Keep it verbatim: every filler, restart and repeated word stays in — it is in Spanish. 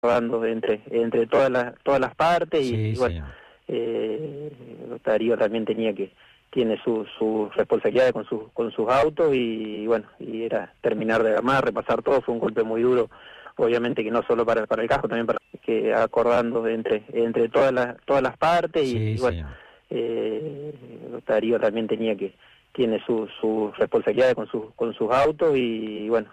acordando entre entre todas las todas las partes y, Sí, y bueno, señor. eh, Darío también tenía que tiene su su responsabilidad con sus con sus autos y, y bueno, y era terminar de armar, repasar todo. Fue un golpe muy duro, obviamente, que no solo para para el casco, también para que acordando entre entre todas las todas las partes y, Sí, y bueno, señor. eh, Darío también tenía que tiene su su responsabilidad con sus con sus autos y, y bueno,